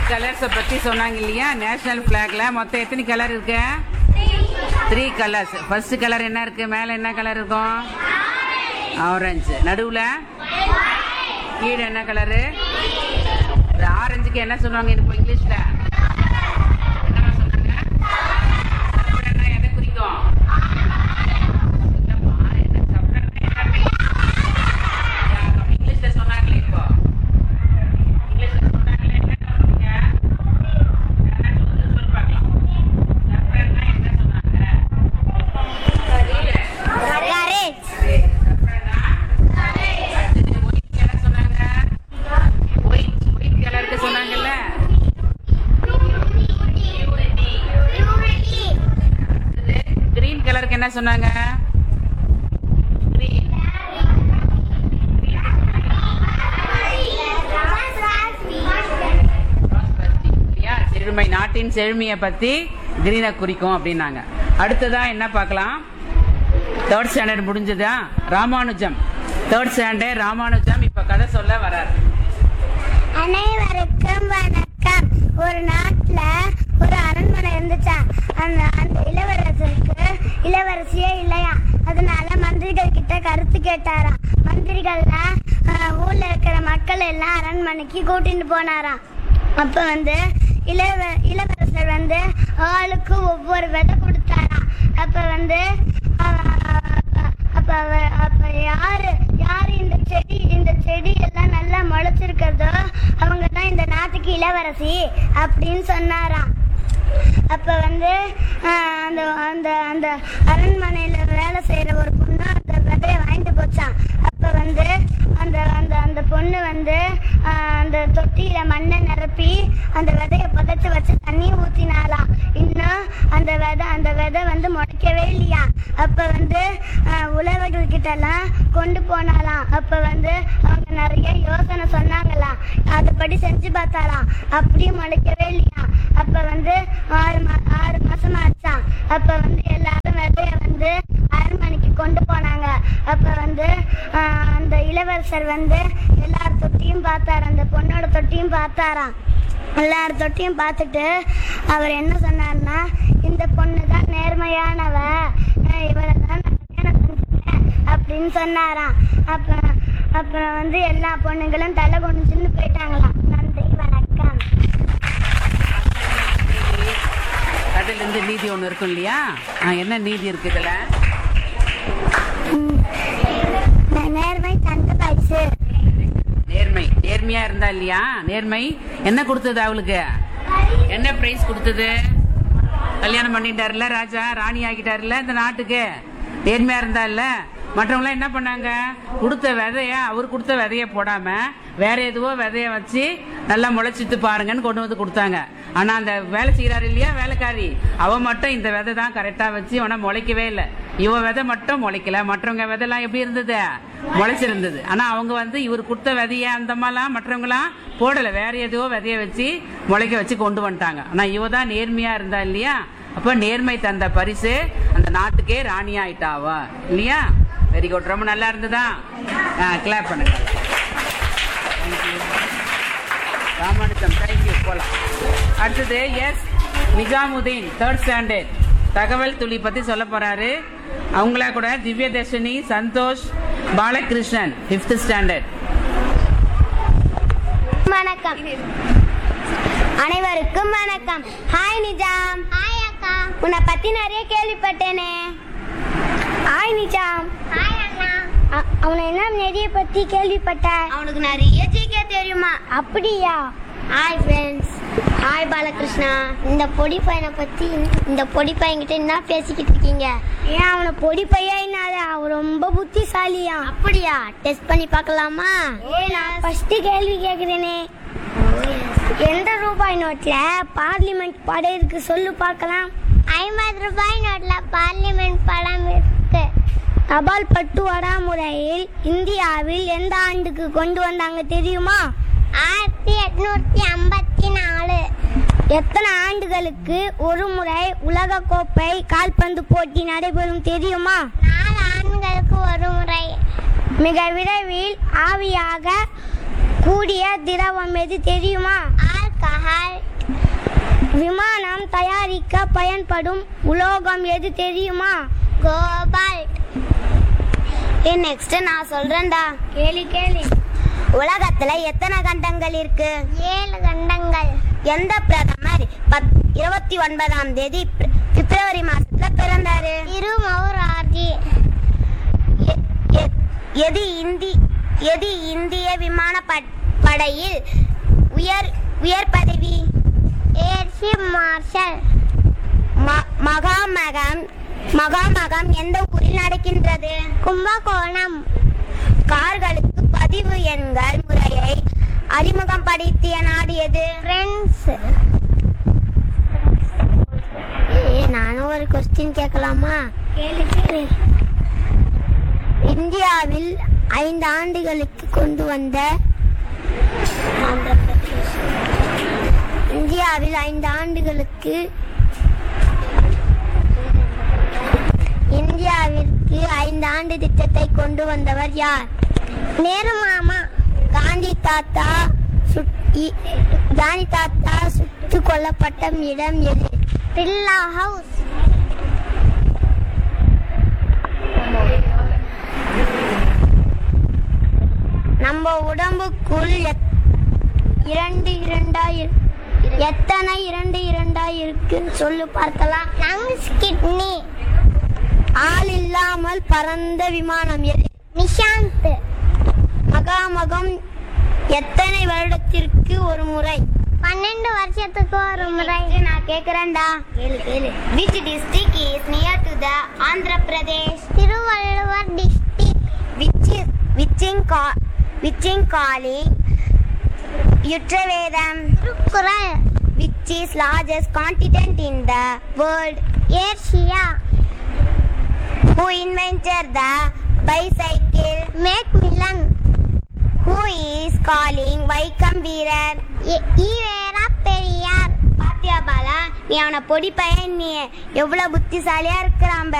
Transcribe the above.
கலர்ஸை பற்றி சொன்னாங்க இல்லையா? நேஷனல் ஃப்ளாக்ல மொத்தம் எத்தனை கலர் இருக்கு? 3 கலர்ஸ். ஃபர்ஸ்ட் கலர் என்ன இருக்கு? மேலே என்ன கலர் இருக்கும்? ஆரஞ்சு. நடுவில் கீழே என்ன கலரு? ஆரஞ்சுக்கு என்ன சொல்லுவாங்க இப்போ இங்கிலீஷ்ல? என்ன சொன்னாங்க? எதை குறிக்கும்? இங்கிலீஷ்ல சொன்னாங்களே இப்போ. இங்கிலீஷ்ல சொன்னாங்களே என்ன சொல்லுங்க? சொல்லு பார்க்கலாம். சஃப்ரன்னா என்ன சொன்னாங்க? என்ன சொன்னாங்க? செழுமை, நாட்டின் செழுமையை பத்தி கிரீனை குறிக்கும் அப்படின்னாங்க. அடுத்ததா என்ன பார்க்கலாம்? 3rd ஸ்டாண்டர்ட் முடிஞ்சதா? ராமானுஜம் 3rd ஸ்டாண்டர்ட் ராமானுஜம் இப்ப கதை சொல்ல வரார். அனைவருக்கும் வணக்கம். ஒரு நாட்டுல ஒரு அரண்மனை இருந்துச்சா. அந்த இளவரசருக்கு இளவரசியே இல்லையா. அதனால மந்திரிகள் கிட்ட கருத்து கேட்டாராம். மந்திரிகள்லாம் ஊர்ல இருக்கிற மக்கள் எல்லாம் அரண்மனைக்கு கூட்டிட்டு போனாராம். அப்ப இளவரசர் ஆளுக்கு ஒவ்வொரு விதை கொடுத்தாராம். அப்ப யாரு இந்த செடி எல்லாம் நல்லா முளைச்சிருக்கிறதோ அவங்க தான் இந்த நாட்டுக்கு இளவரசி அப்படின்னு சொன்னாராம். அப்ப அந்த அரண்மனையில வேலை செய்யற ஒரு பொண்ணு அந்த விதைய வாங்கிட்டு போச்சான். அப்ப அந்த பொண்ணு அந்த தொட்டியில மண்ணை நிரப்பி அந்த விதைய புதைச்சு வச்சு தண்ணி ஊத்தினாலாம். இன்னும் அந்த விதை முளைக்கவே இல்லையா. அப்ப உழவர்கள் கிட்ட எல்லாம் கொண்டு போனாலாம். அப்ப அவங்க நிறைய யோசனை சொன்னாங்களாம். அதுபடி செஞ்சு பார்த்தாலாம். அப்படியும் முளைக்கவே இல்லையா. அப்ப 6 மாசம் ஆச்சான். அப்ப எல்லாரும் விதைய அரண்மனைக்கு கொண்டு போனாங்க. அப்ப அந்த இளவரசர் எல்லார் தொட்டியும் பார்த்தாரு. அந்த பொண்ணோட தொட்டியும் பார்த்தாராம். எல்லார் தொட்டியும் பார்த்துட்டு அவர் என்ன சொன்னார்னா, இந்த பொண்ணு தான் நேர்மையானவ, இவரை தான் அப்படின்னு சொன்னாராம். அப்புறம் எல்லா பொண்ணுங்களும் தலை குனிஞ்சுன்னு போயிட்டாங்களாம். நன்றி, வணக்கம். அதுல இருந்து நீதி ஒண்ணு இருக்கும் இல்லையா? என்ன நீதி இருக்கு இதுல? நேர்மை தந்த பரிசு. நேர்மையா இருந்தா இல்லையா? நேர்மை என்ன கொடுத்தது அவளுக்கு? என்ன பிரைஸ் கொடுத்தது? கல்யாணம் பண்ணிட்டாருல, ராஜா ராணி ஆகிட்டாருல இந்த நாட்டுக்கு. நேர்மையா இருந்தா இல்ல. மற்றவங்க என்ன பண்ணாங்க? அவர் கொடுத்த விதைய போடாம வேற எதுவோ விதைய வச்சு நல்லா முளைச்சிட்டு பாருங்கன்னு கொண்டு வந்து கொடுத்தாங்க. ஆனா அந்த வேலை செய்யறாரு இல்லையா வேலைக்காரி, அவ மட்டும் இந்த விதை தான் கரெக்டா வச்சு அவனை முளைக்கவே இல்லை. இவ விதை மட்டும் முளைக்கல, மற்றவங்க விதைலாம் எப்படி இருந்தது? முளைச்சிருந்தது. ஆனா அவங்க இவர் கொடுத்த விதைய அந்த மாதிரிலாம் மற்றவங்களாம் போடல, வேற எதுவோ விதைய வச்சு முளைக்க வச்சு கொண்டு வந்துட்டாங்க. ஆனா இவ தான் நேர்மையா இருந்தா இல்லையா? அப்ப நேர்மை தந்த பரிசு அந்த நாட்டுக்கே ராணியா ஆயிட்டாவா இல்லையா? வெரி குட், ரொம்ப நல்லா இருந்ததா? கிளாப் பண்ணுங்க. ராமானுஜம், தேங்க்யூ. போலாம். அடுத்தது எஸ் நிஜாமுதீன் 3rd ஸ்டாண்டர்ட் தகவல் துளி பத்தி சொல்ல போறாரு. அவங்களா கூட திவ்யதர்ஷினி, சந்தோஷ், பாலகிருஷ்ணன் 5th ஸ்டாண்டர்ட். வணக்கம். அனைவருக்கும் வணக்கம். ஹாய் நிஜாம். ஹாய் அக்கா. உன்னை பத்தி நிறைய கேள்விப்பட்டேனே. ஹாய் நிஜாம். ஹாய் அண்ணா. அவனை என்ன நிறைய பத்தி கேள்விப்பட்ட? அவனுக்கு நிறைய ஜிகே தெரியுமா? அப்படியா? Hi friends. ஹாய் பாலகிருஷ்ணா. இந்த பொடி பையனை பத்தி இந்த பொடி பையன்கிட்ட என்ன பேசிக்கிட்டு இருக்கீங்க? ஏன் அவனை பொடி பையன்? அவன் ரொம்ப புத்திசாலியா? அப்படியா? டெஸ்ட் பண்ணி பார்க்கலாமா? நான் ஃபர்ஸ்ட் கேள்வி கேக்குறேனே. எந்த ரூபாய் நோட்ல பார்லிமெண்ட் படம் இருக்கு சொல்லு பார்க்கலாம். 50 ரூபாய் நோட்ல பார்லிமெண்ட் படம் இருக்கு. தபால் பட்டுவாடா முறையில் இந்தியாவில் எந்த ஆண்டுக்கு கொண்டு வந்தாங்க தெரியுமா? 1854. எத்தனை ஆண்டுகளுக்கு ஒரு முறை உலக கோப்பை கால்பந்து போட்டி நடைபெறும் தெரியுமா? 4 ஆண்டுகளுக்கு ஒரு முறை. மிக விரைவில் ஆவியாக கூடிய திரவம் எது தெரியுமா? ஆல்கஹால். விமானம் தயாரிக்க பயன்படும் உலோகம் எது தெரியுமா? கோபால்ட். நெக்ஸ்ட் நான் சொல்றேன்டா, கேளு. உலகத்துல எத்தனை கண்டங்கள் இருக்கு? 7 கண்டங்கள். எந்த பிரதமர் 29ஆம் தேதி பிப்ரவரி மாசத்துல பிறந்தாரு? திருமௌரார்ஜி. எது இந்திய விமான படையில் உயர் பதவி? Air chief marshal. மகாமகம் எந்த ஊரில் நடக்கின்றது? கும்பகோணம். கார்களுக்கு பதிவு எண்கள் முறையை அறிமுகப்படுத்திய நாடு எது? பிரான்ஸ். நானும் ஒரு கொஸ்டின் கேட்கலாமா? இந்தியாவில் 5 ஆண்டுகளுக்கு கொண்டு வந்த இந்தியாவில் 5 ஆண்டுகளுக்கு இந்தியாவிற்கு 5 ஆண்டு திட்டத்தை கொண்டு வந்தவர் யார்? நேரு மாமா. காந்தி தாத்தா சுட்டு கொல்லப்பட்ட இடம் எது? பிர்லா ஹவுஸ். நம்ம உடம்புக்குள் எத்தனை இரண்டா இருக்குன்னு சொல்லு பார்க்கலாம். Lungs, kidney. ஆள் இல்லாமல் பறந்த விமானம் எது? நிஷாந்த். மகாமகம் எத்தனை வருடத்திற்கு ஒரு முறை? 12 வருஷத்துக்கு ஒரு முறை. நான் கேக்குறேன்டா, கேளு. Which district is near to the Andhra Pradesh? Thiruvalluvar district. Which in calling Yutravedam? Thirukkural. Which is largest continent in the world? Asia. Who invented the bicycle? Macmillan. Who is calling Vaikam Veerar? EVR Periyar. பாத்தியா பாலா, நீ அவனை பொடி பையன், நீ எவ்வளவு புத்திசாலியா இருக்கிறான்.